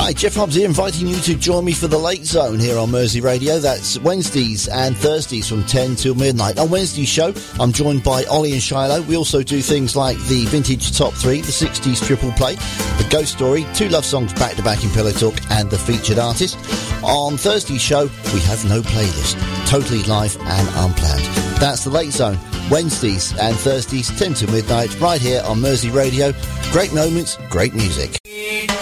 Hi, Jeff Hobbs here, inviting you to join me for the Late Zone here on Mersey Radio. That's Wednesdays and Thursdays from 10 till midnight. On Wednesday's show, I'm joined by Ollie and Shiloh. We also do things like the Vintage Top 3, the 60s Triple Play, the Ghost Story, 2 love songs back-to-back in Pillow Talk, and the Featured Artist. On Thursday's show, we have no playlist, totally live and unplanned. That's the Late Zone, Wednesdays and Thursdays, 10 till midnight, right here on Mersey Radio. Great moments, great music.